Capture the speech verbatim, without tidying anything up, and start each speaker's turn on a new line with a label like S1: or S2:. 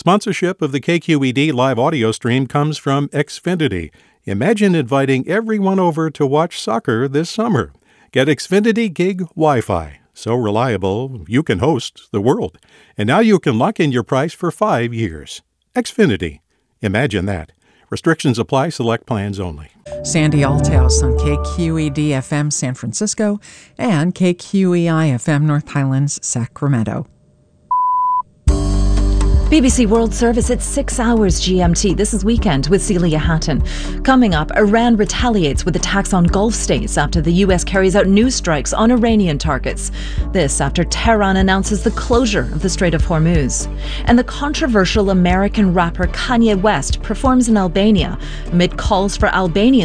S1: Sponsorship of the K Q E D live audio stream comes from Xfinity. Imagine inviting everyone over to watch soccer this summer. Get Xfinity Gig Wi-Fi. So reliable, you can host the world. And now you can lock in your price for five years. Xfinity. Imagine that. Restrictions apply. Select plans only.
S2: Sandy Althouse on K Q E D F M San Francisco and K Q E I F M North Highlands, Sacramento.
S3: B B C World Service at six hours G M T. This is Weekend with Celia Hatton. Coming up, Iran retaliates with attacks on Gulf states after the U S carries out new strikes on Iranian targets. This after Tehran announces the closure of the Strait of Hormuz. And the controversial American rapper Kanye West performs in Albania amid calls for Albanians